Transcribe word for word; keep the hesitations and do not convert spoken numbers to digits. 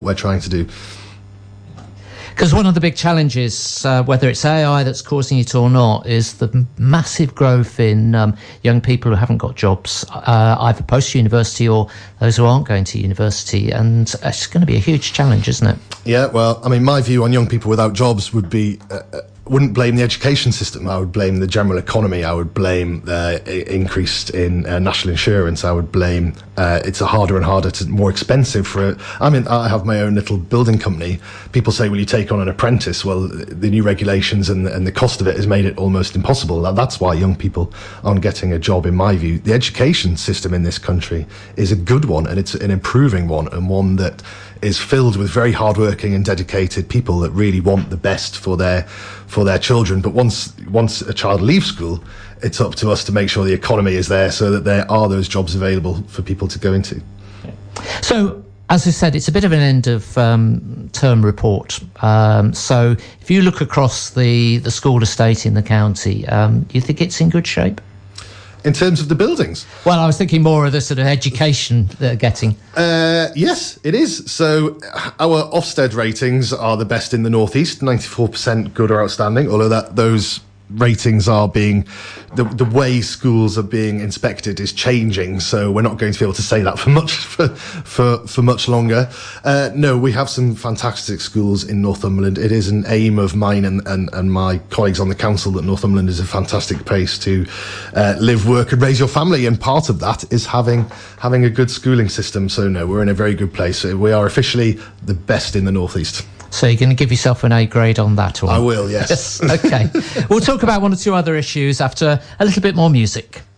we're trying to do. Because one of the big challenges, uh, whether it's A I that's causing it or not, is the m- massive growth in um, young people who haven't got jobs, uh, either post-university or those who aren't going to university. And it's going to be a huge challenge, isn't it? Yeah, well, I mean, my view on young people without jobs would be, uh, wouldn't blame the education system. I would blame the general economy. I would blame the uh, increase in uh, national insurance. I would blame uh, it's a harder and harder to, more expensive for, I mean, I have my own little building company. People say, will you take on an apprentice? Well, the new regulations and, and the cost of it has made it almost impossible. That's why young people aren't getting a job, in my view. The education system in this country is a good one, and it's an improving one, and one that is filled with very hardworking and dedicated people that really want the best for their for their children. But once once a child leaves school, it's up to us to make sure the economy is there so that there are those jobs available for people to go into. So, as I said, it's a bit of an end of um, term report. Um, so if you look across the, the school estate in the county, um, do you think it's in good shape? In terms of the buildings? Well, I was thinking more of the sort of education they're getting. Uh, yes, it is. So our Ofsted ratings are the best in the North East, ninety-four percent good or outstanding, although that those ratings are being, the, the way schools are being inspected is changing, so we're not going to be able to say that for much for for, for much longer. Uh, no, we have some fantastic schools in Northumberland. It is an aim of mine and, and, and my colleagues on the council that Northumberland is a fantastic place to uh, live, work and raise your family, and part of that is having having a good schooling system. So no, we're in a very good place. We are officially the best in the North East. So you're going to give yourself an A grade on that? Or? I will, yes. Okay. We'll talk about one or two other issues after a little bit more music.